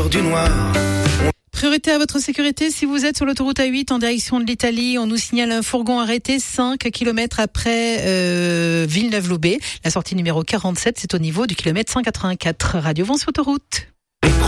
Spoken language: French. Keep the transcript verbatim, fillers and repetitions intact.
du noir. Priorité à votre sécurité si vous êtes sur l'autoroute A huit en direction de l'Italie. On nous signale un fourgon arrêté cinq kilomètres après euh, Villeneuve-Loubet. La sortie numéro quarante-sept, c'est au niveau du kilomètre cent quatre-vingt-quatre. Radio Vence Autoroute.